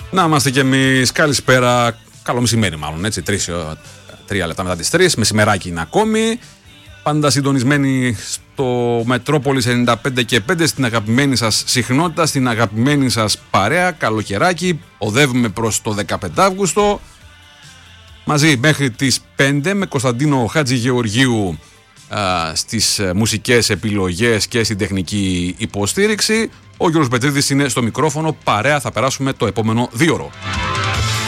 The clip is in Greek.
Να είμαστε κι εμείς. Καλησπέρα. Καλό μεσημέρι, μάλλον έτσι. 3 λεπτά μετά τις 3. Μεσημεράκι είναι ακόμη. Πάντα συντονισμένοι στο Μετρόπολης 95 και 5, στην αγαπημένη σας συχνότητα, στην αγαπημένη σας παρέα. Καλοκαιράκι. Οδεύουμε προς το 15 Αύγουστο. Μαζί μέχρι τις 5 με Κωνσταντίνο Χατζηγεωργίου στις μουσικές επιλογές και στην τεχνική υποστήριξη. Ο Γιώργος Πετρίδης είναι στο μικρόφωνο. Παρέα θα περάσουμε το επόμενο 2ωρο.